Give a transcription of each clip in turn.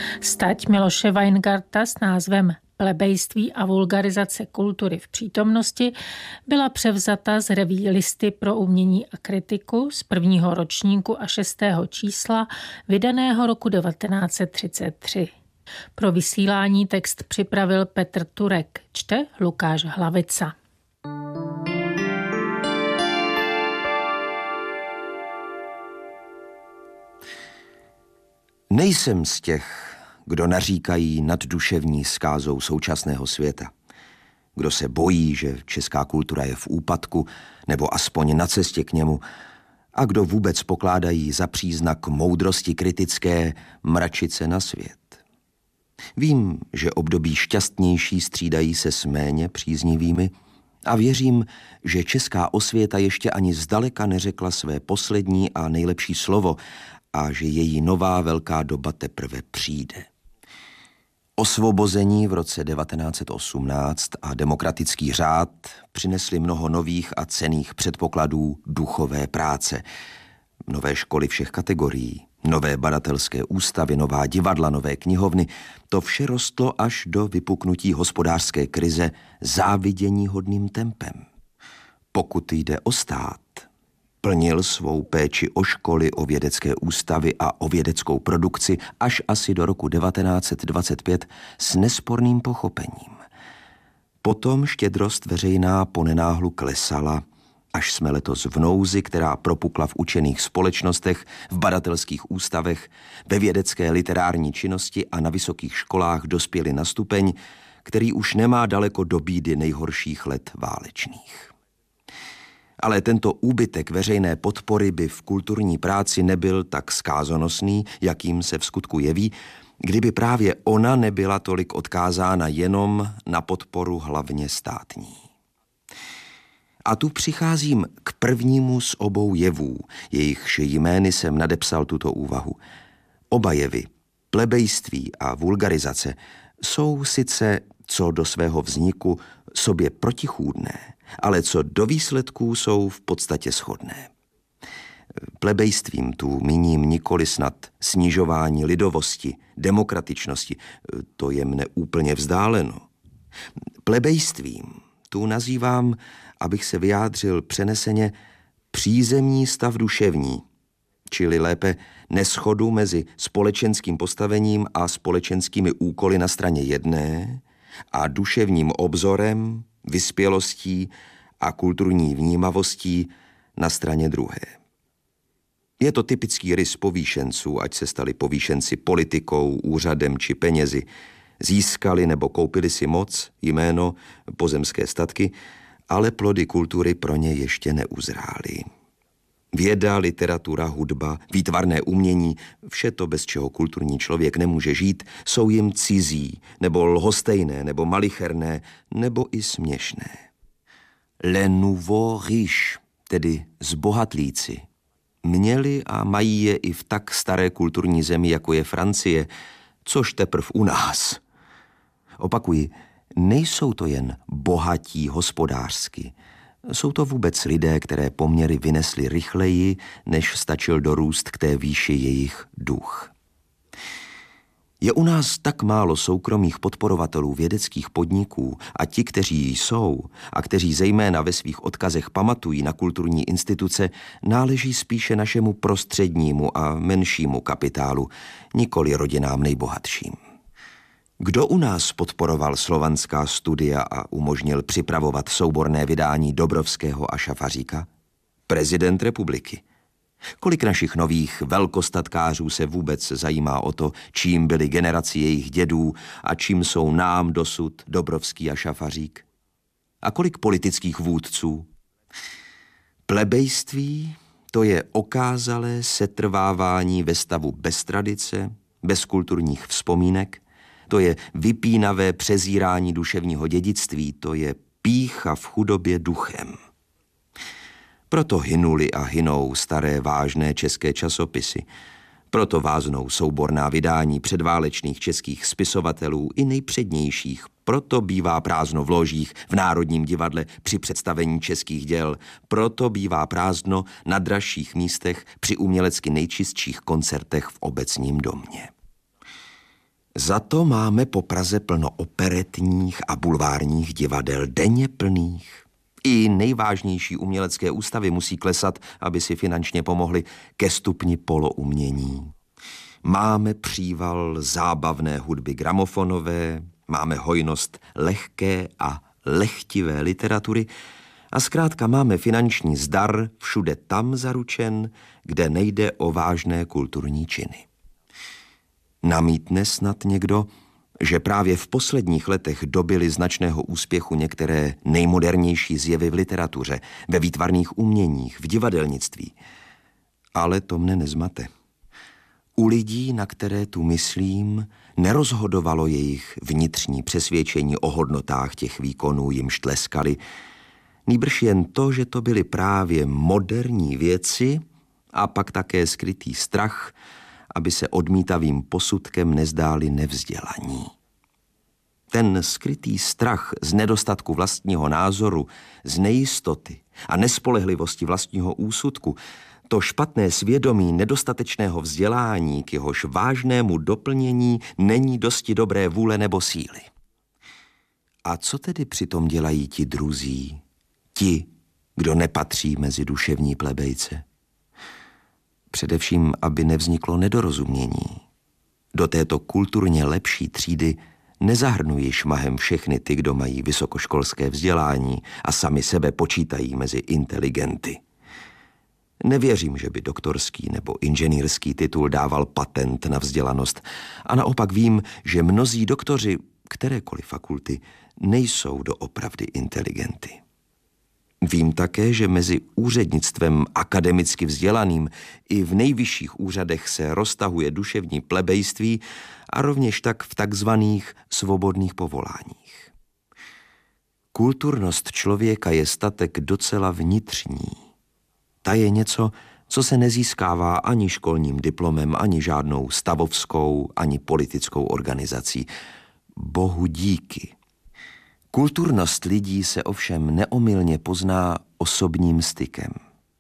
Stať Miloše Weingarta s názvem Plebejství a vulgarizace kultury v přítomnosti byla převzata z reví Listy pro umění a kritiku z prvního ročníku a 6. čísla vydaného roku 1933. Pro vysílání text připravil Petr Turek, čte Lukáš Hlavica. Nejsem z těch, kdo naříkají nad duševní zkázou současného světa. Kdo se bojí, že česká kultura je v úpadku, nebo aspoň na cestě k němu, a kdo vůbec pokládají za příznak moudrosti kritické mračit se na svět. Vím, že období šťastnější střídají se s méně příznivými a věřím, že česká osvěta ještě ani zdaleka neřekla své poslední a nejlepší slovo a že její nová velká doba teprve přijde. Osvobození v roce 1918 a demokratický řád přinesli mnoho nových a cenných předpokladů duchové práce. Nové školy všech kategorií, nové badatelské ústavy, nová divadla, nové knihovny. To vše rostlo až do vypuknutí hospodářské krize záviděníhodným tempem. Pokud jde o stát, plnil svou péči o školy, o vědecké ústavy a o vědeckou produkci až asi do roku 1925 s nesporným pochopením. Potom štědrost veřejná ponenáhlu klesala, až jsme letos v nouzi, která propukla v učených společnostech, v badatelských ústavech, ve vědecké literární činnosti a na vysokých školách dospěli na stupeň, který už nemá daleko do bídy nejhorších let válečných. Ale tento úbytek veřejné podpory by v kulturní práci nebyl tak zkázonosný, jakým se v skutku jeví, kdyby právě ona nebyla tolik odkázána jenom na podporu hlavně státní. A tu přicházím k prvnímu z obou jevů, jejichž jmény jsem nadepsal tuto úvahu. Oba jevy, plebejství a vulgarizace, jsou sice co do svého vzniku sobě protichůdné, ale co do výsledků jsou v podstatě shodné. Plebejstvím tu míním nikoli snad snižování lidovosti, demokratičnosti, to je mne úplně vzdáleno. Plebejstvím tu nazývám, abych se vyjádřil přeneseně, přízemní stav duševní, čili lépe neschodu mezi společenským postavením a společenskými úkoly na straně jedné a duševním obzorem, vyspělostí a kulturní vnímavostí na straně druhé. Je to typický rys povýšenců, ať se stali povýšenci politikou, úřadem či penězi, získali nebo koupili si moc, jméno, pozemské statky, ale plody kultury pro ně ještě neuzrály. Věda, literatura, hudba, výtvarné umění, vše to, bez čeho kulturní člověk nemůže žít, jsou jim cizí, nebo lhostejné, nebo malicherné, nebo i směšné. Les nouveaux riches, tedy zbohatlíci, měli a mají je i v tak staré kulturní zemi, jako je Francie, což teprv u nás. Opakuji, nejsou to jen bohatí hospodářsky. Jsou to vůbec lidé, které poměry vynesli rychleji, než stačil dorůst k té výši jejich duch. Je u nás tak málo soukromých podporovatelů vědeckých podniků a ti, kteří jsou a kteří zejména ve svých odkazech pamatují na kulturní instituce, náleží spíše našemu prostřednímu a menšímu kapitálu, nikoli rodinám nejbohatším. Kdo u nás podporoval slovanská studia a umožnil připravovat souborné vydání Dobrovského a Šafaříka? Prezident republiky. Kolik našich nových velkostatkářů se vůbec zajímá o to, čím byly generaci jejich dědů a čím jsou nám dosud Dobrovský a Šafařík? A kolik politických vůdců? Plebejství, to je okázalé setrvávání ve stavu bez tradice, bez kulturních vzpomínek, to je vypínavé přezírání duševního dědictví, to je pýcha v chudobě duchem. Proto hynuli a hynou staré vážné české časopisy. Proto váznou souborná vydání předválečných českých spisovatelů i nejpřednějších. Proto bývá prázdno v ložích v Národním divadle při představení českých děl. Proto bývá prázdno na dražších místech při umělecky nejčistších koncertech v obecním domě. Za to máme po Praze plno operetních a bulvárních divadel, denně plných. I nejvážnější umělecké ústavy musí klesat, aby si finančně pomohly ke stupni poloumění. Máme příval zábavné hudby gramofonové, máme hojnost lehké a lehtivé literatury a zkrátka máme finanční zdar všude tam zaručen, kde nejde o vážné kulturní činy. Namítne snad někdo, že právě v posledních letech dobyly značného úspěchu některé nejmodernější zjevy v literatuře, ve výtvarných uměních, v divadelnictví. Ale to mne nezmate. U lidí, na které tu myslím, nerozhodovalo jejich vnitřní přesvědčení o hodnotách těch výkonů, jimž tleskali, nýbrž jen to, že to byly právě moderní věci a pak také skrytý strach, aby se odmítavým posudkem nezdáli nevzdělaní. Ten skrytý strach z nedostatku vlastního názoru, z nejistoty a nespolehlivosti vlastního úsudku, to špatné svědomí nedostatečného vzdělání, k jehož vážnému doplnění není dosti dobré vůle nebo síly. A co tedy přitom dělají ti druzí, ti, kdo nepatří mezi duševní plebejce? Především, aby nevzniklo nedorozumění. Do této kulturně lepší třídy nezahrnují šmahem všechny ty, kdo mají vysokoškolské vzdělání a sami sebe počítají mezi inteligenty. Nevěřím, že by doktorský nebo inženýrský titul dával patent na vzdělanost a naopak vím, že mnozí doktoři kterékoliv fakulty nejsou doopravdy inteligenty. Vím také, že mezi úřednictvem akademicky vzdělaným i v nejvyšších úřadech se roztahuje duševní plebejství a rovněž tak v takzvaných svobodných povoláních. Kulturnost člověka je statek docela vnitřní. Ta je něco, co se nezískává ani školním diplomem, ani žádnou stavovskou, ani politickou organizací. Bohu díky. Kulturnost lidí se ovšem neomylně pozná osobním stykem.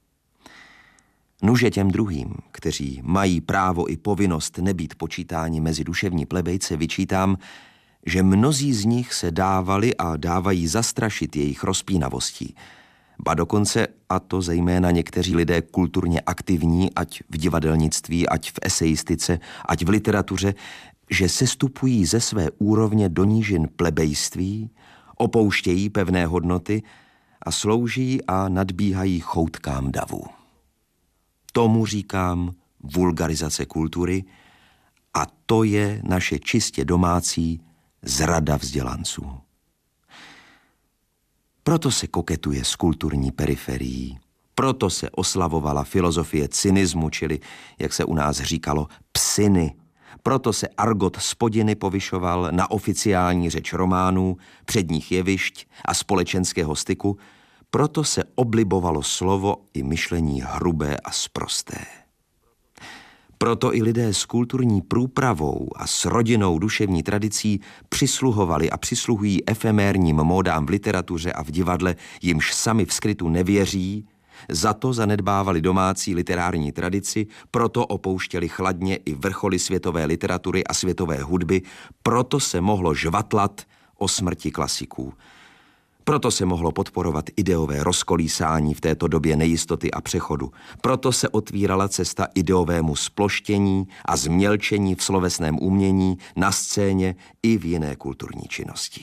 Nuže těm druhým, kteří mají právo i povinnost nebýt počítáni mezi duševní plebejce, vyčítám, že mnozí z nich se dávali a dávají zastrašit jejich rozpínavostí. Ba dokonce, a to zejména někteří lidé kulturně aktivní, ať v divadelnictví, ať v esejistice, ať v literatuře, že sestupují ze své úrovně do nížin plebejství, opouštějí pevné hodnoty a slouží a nadbíhají choutkám davu. Tomu říkám vulgarizace kultury a to je naše čistě domácí zrada vzdělanců. Proto se koketuje s kulturní periferií, proto se oslavovala filozofie cynismu, čili, jak se u nás říkalo, psiny. Proto se argot spodiny povyšoval na oficiální řeč románů, předních jevišť a společenského styku, proto se oblibovalo slovo i myšlení hrubé a sprosté. Proto i lidé s kulturní průpravou a s rodinnou duševní tradicí přisluhovali a přisluhují efemérním módám v literatuře a v divadle, jimž sami v skrytu nevěří, za to zanedbávali domácí literární tradici, proto opouštěli chladně i vrcholy světové literatury a světové hudby, proto se mohlo žvatlat o smrti klasiků. Proto se mohlo podporovat ideové rozkolísání v této době nejistoty a přechodu. Proto se otvírala cesta ideovému sploštění a změlčení v slovesném umění, na scéně i v jiné kulturní činnosti.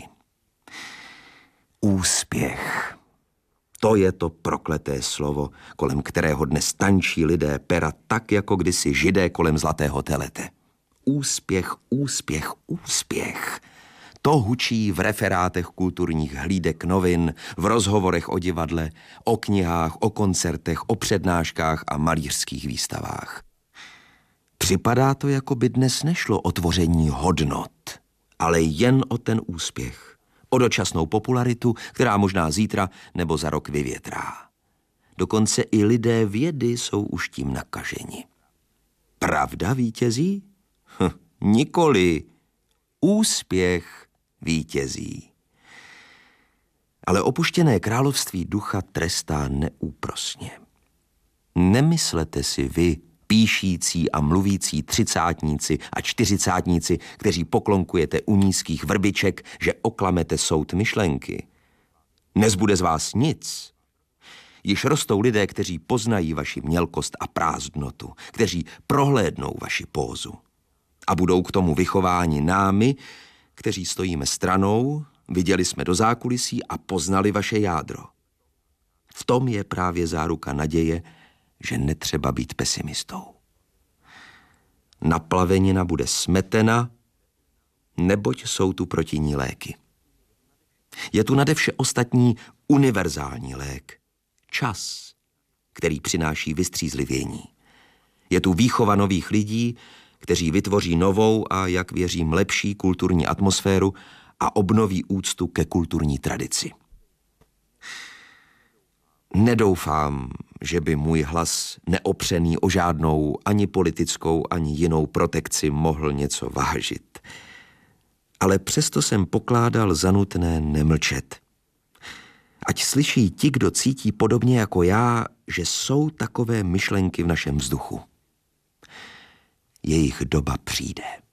Úspěch. To je to prokleté slovo, kolem kterého dnes tančí lidé pera tak, jako kdysi Židé kolem zlatého telete. Úspěch, úspěch, úspěch. To hučí v referátech kulturních hlídek novin, v rozhovorech o divadle, o knihách, o koncertech, o přednáškách a malířských výstavách. Připadá to, jako by dnes nešlo o tvoření hodnot, ale jen o ten úspěch, o dočasnou popularitu, která možná zítra nebo za rok vyvětrá. Dokonce i lidé vědy jsou už tím nakaženi. Pravda vítězí? Nikoli. Úspěch vítězí. Ale opuštěné království ducha trestá neúprosně. Nemyslete si vy, píšící a mluvící třicátníci a čtyřicátníci, kteří poklonkujete u nízkých vrbiček, že oklamete soud myšlenky. Nezbude z vás nic. Již rostou lidé, kteří poznají vaši mělkost a prázdnotu, kteří prohlédnou vaši pózu. A budou k tomu vychováni námi, kteří stojíme stranou, viděli jsme do zákulisí a poznali vaše jádro. V tom je právě záruka naděje, že netřeba být pesimistou. Naplavenina bude smetena, neboť jsou tu proti ní léky. Je tu nade vše ostatní univerzální lék. Čas, který přináší vystřízlivění. Je tu výchova nových lidí, kteří vytvoří novou a, jak věřím, lepší kulturní atmosféru a obnoví úctu ke kulturní tradici. Nedoufám, že by můj hlas neopřený o žádnou ani politickou, ani jinou protekci mohl něco vážit. Ale přesto jsem pokládal za nutné nemlčet. Ať slyší ti, kdo cítí podobně jako já, že jsou takové myšlenky v našem vzduchu. Jejich doba přijde.